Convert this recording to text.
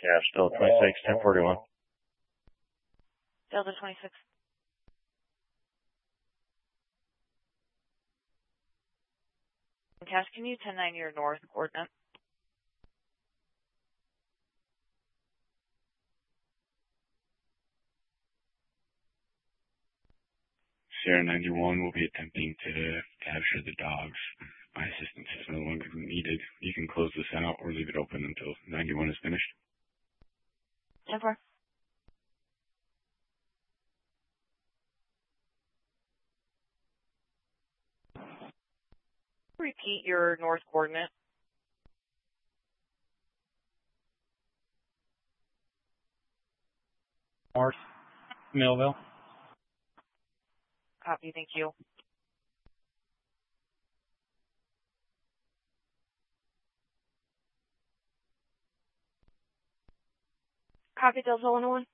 Yeah, still 26, 1041. Delta 26. Cash, can you 10-9 your north coordinate? Sierra 91 will be attempting to capture the dogs. My assistance is no longer needed. You can close this out or leave it open until 91 is finished. 10-4. Repeat your north coordinate. North, Millville. Copy, thank you. Copy, Delta 101.